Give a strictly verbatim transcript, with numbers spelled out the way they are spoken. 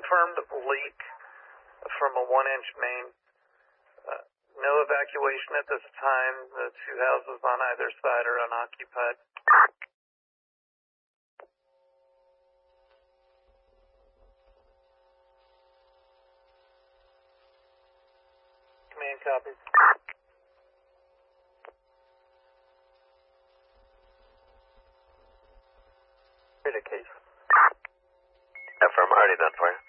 confirmed leak from a one-inch main. Uh, no evacuation at this time. The two houses on either side are unoccupied. Command copies. Affirm, already done for you.